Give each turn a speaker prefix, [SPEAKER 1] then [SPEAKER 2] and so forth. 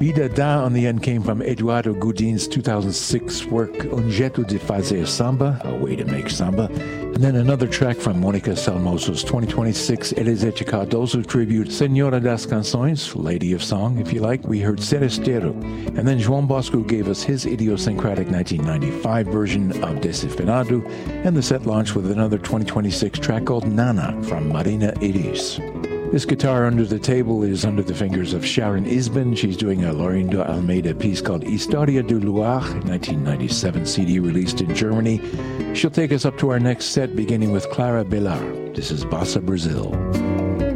[SPEAKER 1] Vida Da on the end came from Eduardo Godin's 2006 work Un Jeito de Fazer Samba, A Way to Make Samba, and then another track from Monica Salmoso's 2026 Elisete Cardoso tribute, Senhora das Canções, Lady of Song, if you like. We heard Seresteiro, and then João Bosco gave us his idiosyncratic 1995 version of Desafinado, and the set launched with another 2026 track called Nana from Marina Iris. This guitar under the table is under the fingers of Sharon Isbin. She's doing a Laurindo Almeida piece called Historia do Luar, 1997 CD released in Germany. She'll take us up to our next set, beginning with Clara Belar. This is Bossa Brazil.